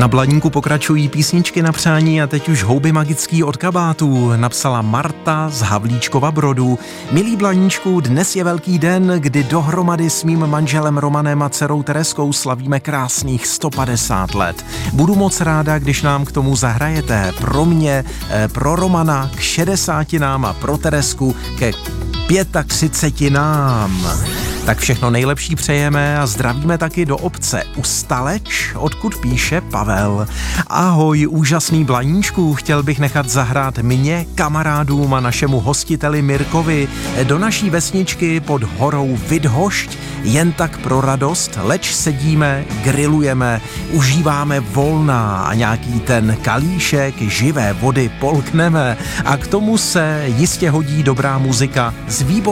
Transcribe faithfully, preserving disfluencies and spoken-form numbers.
Na Blaníku pokračují písničky na přání a teď už houby magický od kabátů, napsala Marta z Havlíčkova Brodu. Milý Blaníčku, dnes je velký den, kdy dohromady s mým manželem Romanem a dcerou Tereskou slavíme krásných sto padesát let. Budu moc ráda, když nám k tomu zahrajete. Pro mě, pro Romana k šedesátinám a pro Teresku ke pětatřicetináám. Tak všechno nejlepší přejeme a zdravíme taky do obce Ustaleč, odkud píše Pavel. Ahoj, úžasný Blaníčku, chtěl bych nechat zahrát mě, kamarádům a našemu hostiteli Mirkovi do naší vesničky pod horou Vidhošť, jen tak pro radost, leč sedíme, grillujeme, užíváme volná a nějaký ten kalíšek živé vody polkneme a k tomu se jistě hodí dobrá muzika z výborného